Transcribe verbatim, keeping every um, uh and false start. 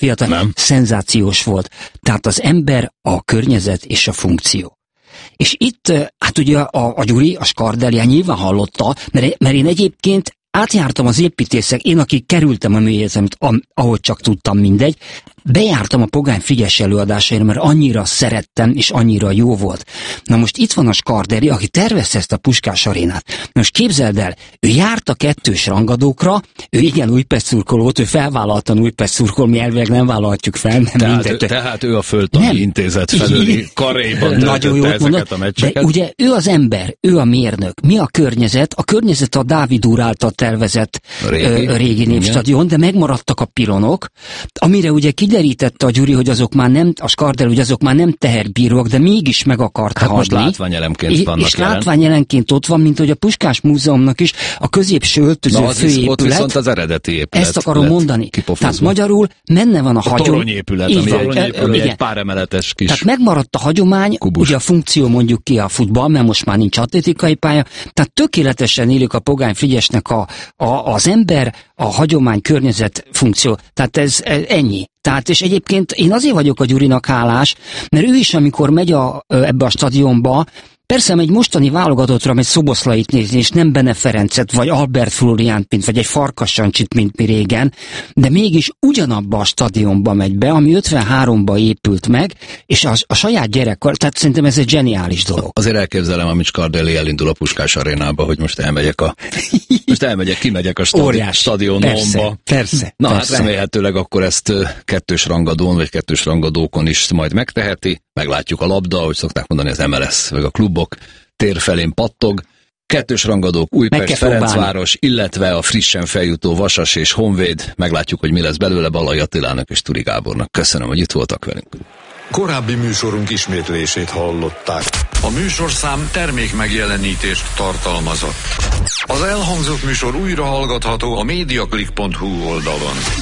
Fiatal, nem. Szenzációs volt. Tehát az ember, a környezet és a funkció. És itt, hát ugye a, a Gyuri, a Skardelja nyilván hallotta, mert, mert én egyébként átjártam az építészek, én aki kerültem a műegyetemet, ahogy csak tudtam, mindegy, bejártam a Pogány Frigyes előadásaira, mert annyira szerettem, és annyira jó volt. Na most itt van a Skarderi, aki tervezte ezt a Puskás arénát. Na most képzeld el, ő járt a kettős rangadókra, ő igen Újpest szurkoló volt, ő felvállaltan Újpest szurkol, mi elvileg nem vállalhatjuk fel, nem tehát, mindent. Ő, tehát ő a Földtani Intézet felüli karéban töltötte ezeket mondod, a meccseket. De ugye ő az ember, ő a mérnök. Mi a környezet? A környezet a Dávid úr által tervezett régi, ö, régi népstadion, de megmaradtak a pilonok, amire ugye kiderítette a Gyuri, hogy azok már nem, a Skardel, hogy azok már nem teherbírók, de mégis meg akarta hát hagyni. Most látványelemként és, vannak És jelen. látványelemként ott van, mint hogy a Puskás Múzeumnak is a középső öltöző Na, az főépület. Ott viszont az eredeti épület. Ezt akarom mondani. Kipofozva. Tehát magyarul menne van a, a hagyomány. Toronyépület, ami egy, egy, egy pár emeletes kis Tehát megmaradt a hagyomány, kubus. Ugye a funkció mondjuk ki a futball, mert most már nincs atlétikai pálya, tehát tökéletesen élik a Pogány Frigyesnek a, a, az ember, a hagyomány, környezet, funkció. Tehát ez, ez ennyi. Tehát, és egyébként én azért vagyok a Gyurinak hálás, mert ő is, amikor megy a, ebbe a stadionba, persze egy mostani válogatottra megy Szoboszlait nézni, és nem Bene Ferencet, vagy Albert Flóriánt, mint, vagy egy Farkas Sancsit, mint mi régen, de mégis ugyanabba a stadionba megy be, ami ötvenháromba épült meg, és a, a saját gyerekkor, tehát szerintem ez egy zseniális dolog. Azért elképzelem, amit Skardelli elindul a Puskás arénába, hogy most elmegyek a most elmegyek, kimegyek a stadi- stadionomba. Persze, persze. Na persze. hát remélhetőleg akkor ezt kettős rangadón, vagy kettős rangadókon is majd megteheti. Meglátjuk a labda, ahogy szokták mondani, az em el es, vagy a klubok tér felén pattog. Kettős rangadók, Újpest, Ferencváros, illetve a frissen feljutó Vasas és Honvéd. Meglátjuk, hogy mi lesz belőle. Balai Attilának és Turi Gábornak. Köszönöm, hogy itt voltak velünk. Korábbi műsorunk ismétlését hallották. A műsorszám termék megjelenítést tartalmazott. Az elhangzott műsor újra hallgatható a mediaclick pont hu oldalon.